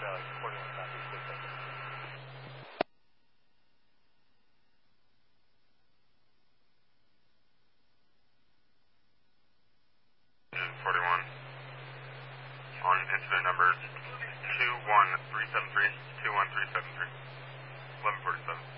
Valley, 41 Southeast 6. Engine 41 on incident number 21373, 21373, 1147.